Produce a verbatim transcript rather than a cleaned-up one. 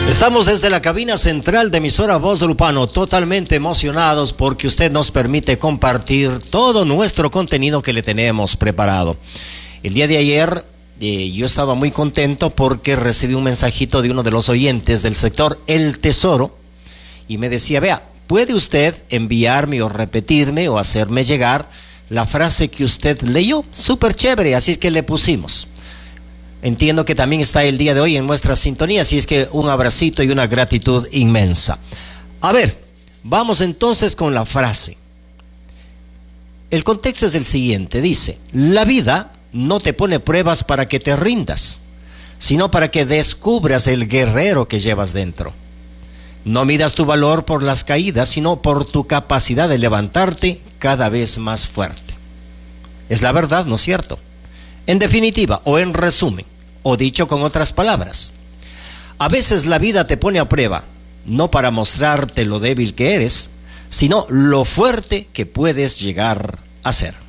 Estamos desde la cabina central de emisora Voz de Lupano, totalmente emocionados porque usted nos permite compartir todo nuestro contenido que le tenemos preparado. El día de ayer eh, yo estaba muy contento porque recibí un mensajito de uno de los oyentes del sector El Tesoro y me decía, vea, ¿puede usted enviarme o repetirme o hacerme llegar la frase que usted leyó? Súper chévere, así es que le pusimos. Entiendo que también está el día de hoy en nuestra sintonía, así es que un abracito y una gratitud inmensa. A ver, vamos entonces con la frase. El contexto es el siguiente, dice, la vida no te pone pruebas para que te rindas, sino para que descubras el guerrero que llevas dentro. No midas tu valor por las caídas, sino por tu capacidad de levantarte cada vez más fuerte. Es la verdad, ¿no es cierto? En definitiva, o en resumen, o dicho con otras palabras, a veces la vida te pone a prueba, no para mostrarte lo débil que eres, sino lo fuerte que puedes llegar a ser.